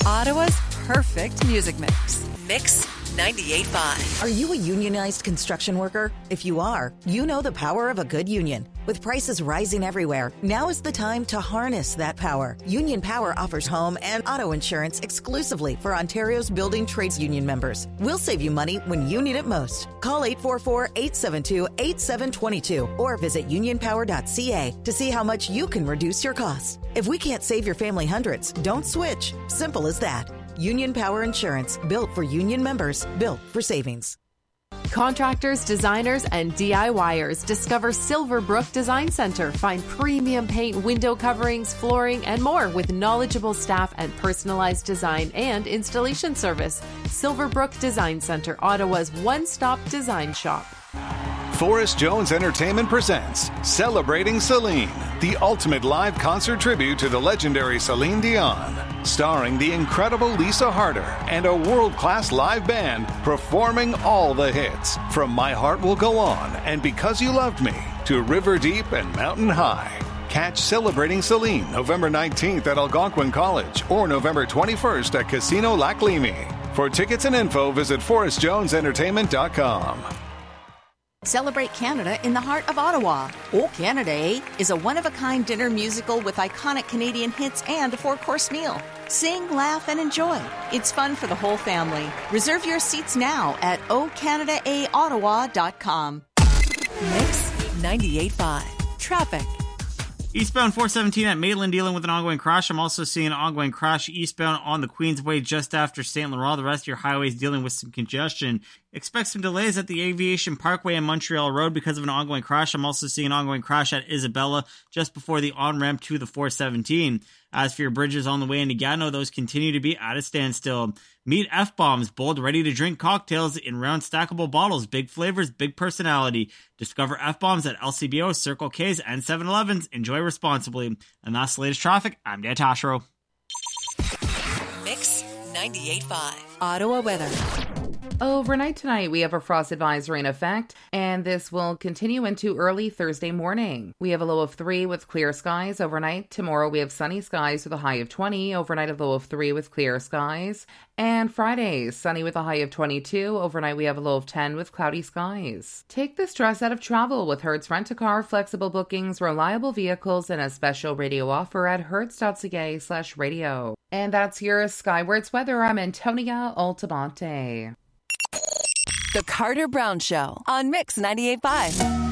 Ottawa's perfect music mix. Mix 98.5. Are you a unionized construction worker? If you are, you know the power of a good union. With prices rising everywhere, now is the time to harness that power. Union Power offers home and auto insurance exclusively for Ontario's building trades union members. We'll save you money when you need it most. Call 844-872-8722 or visit unionpower.ca to see how much you can reduce your costs. If we can't save your family hundreds, don't switch. Simple as that. Union Power Insurance, built for union members, built for savings. Contractors, designers, and DIYers, discover Silverbrook Design Center. Find premium paint, window coverings, flooring, and more with knowledgeable staff and personalized design and installation service. Silverbrook Design Center, Ottawa's one-stop design shop. Forrest Jones Entertainment presents Celebrating Celine, the ultimate live concert tribute to the legendary Celine Dion. Starring the incredible Lisa Harder and a world-class live band performing all the hits from My Heart Will Go On and Because You Loved Me to River Deep and Mountain High. Catch Celebrating Celine November 19th at Algonquin College or November 21st at Casino Lac Limi. For tickets and info, visit forrestjonesentertainment.com. Celebrate Canada in the heart of Ottawa. Oh Canada is a one-of-a-kind dinner musical with iconic Canadian hits and a 4-course meal. Sing, laugh, and enjoy. It's fun for the whole family. Reserve your seats now at ocanadaottawa.com. Mix 98.5. Traffic. Eastbound 417 at Maitland dealing with an ongoing crash. I'm also seeing an ongoing crash eastbound on the Queensway just after St. Laurent. The rest of your highways dealing with some congestion. Expect some delays at the Aviation Parkway and Montreal Road because of an ongoing crash. I'm also seeing an ongoing crash at Isabella just before the on-ramp to the 417. As for your bridges on the way into Gatineau, those continue to be at a standstill. Meet F-Bombs, bold, ready-to-drink cocktails in round stackable bottles. Big flavors, big personality. Discover F-Bombs at LCBO, Circle K's, and 7-Elevens. Enjoy responsibly. And that's the latest traffic. I'm Dan Tashro. Mix 98.5. Ottawa weather. Overnight tonight, we have a frost advisory in effect, and this will continue into early Thursday morning. We have a low of 3 with clear skies overnight. Tomorrow, we have sunny skies with a high of 20. Overnight, a low of 3 with clear skies. And Friday, sunny with a high of 22. Overnight, we have a low of 10 with cloudy skies. Take the stress out of travel with Hertz Rent-A-Car, flexible bookings, reliable vehicles, and a special radio offer at hertz.ca/radio. And that's your Skywards weather. I'm Antonia Altamonte. The Carter Brown Show on Mix 98.5.